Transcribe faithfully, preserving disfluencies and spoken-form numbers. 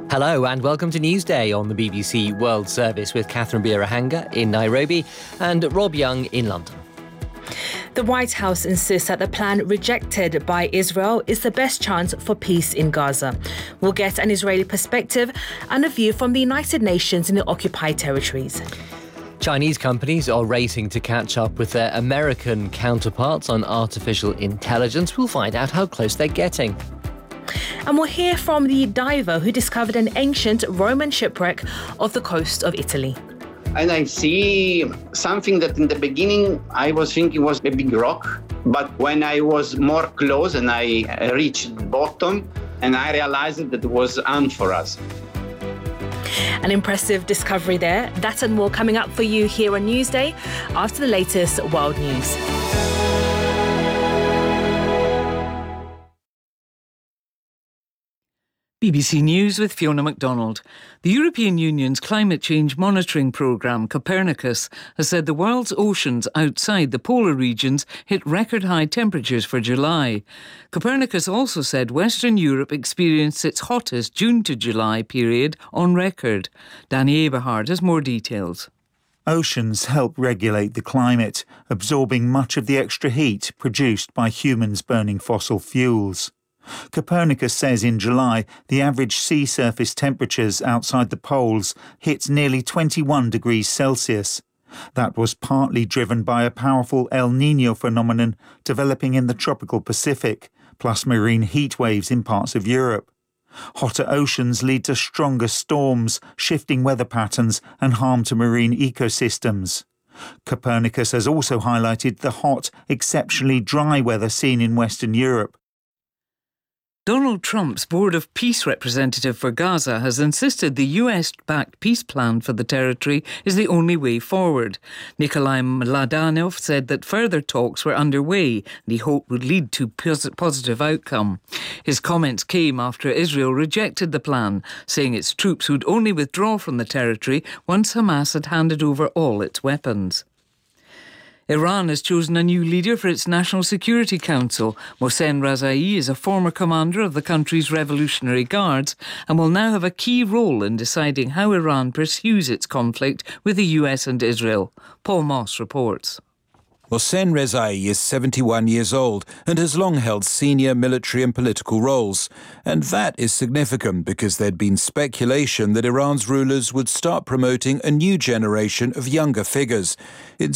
Hello and welcome to Newsday on the B B C World Service with Catherine Birahanga in Nairobi and Rob Young in London. The White House insists that the plan rejected by Israel is the best chance for peace in Gaza. We'll get an Israeli perspective and a view from the United Nations in the occupied territories. Chinese companies are racing to catch up with their American counterparts on artificial intelligence. We'll find out how close they're getting. And we'll hear from the diver who discovered an ancient Roman shipwreck off the coast of Italy. And I see something that in the beginning I was thinking was a big rock, but when I was more close and I reached the bottom, and I realized that it was amphoras. An impressive discovery there. That and more coming up for you here on Newsday after the latest world news. B B C News with Fiona MacDonald. The European Union's climate change monitoring programme, Copernicus, has said the world's oceans outside the polar regions hit record-high temperatures for July. Copernicus also said Western Europe experienced its hottest June to July period on record. Danny Eberhard has more details. Oceans help regulate the climate, absorbing much of the extra heat produced by humans burning fossil fuels. Copernicus says in July the average sea surface temperatures outside the poles hit nearly twenty-one degrees Celsius. That was partly driven by a powerful El Niño phenomenon developing in the tropical Pacific, plus marine heat waves in parts of Europe. Hotter oceans lead to stronger storms, shifting weather patterns and harm to marine ecosystems. Copernicus has also highlighted the hot, exceptionally dry weather seen in Western Europe. Donald Trump's Board of Peace representative for Gaza has insisted the U S-backed peace plan for the territory is the only way forward. Nikolai Mladenov said that further talks were underway and he hoped would lead to a positive outcome. His comments came after Israel rejected the plan, saying its troops would only withdraw from the territory once Hamas had handed over all its weapons. Iran has chosen a new leader for its National Security Council. Mohsen Razai is a former commander of the country's Revolutionary Guards and will now have a key role in deciding how Iran pursues its conflict with the U S and Israel. Paul Moss reports. Mohsen Rezai is seventy-one years old and has long held senior military and political roles. And that is significant because there'd been speculation that Iran's rulers would start promoting a new generation of younger figures. In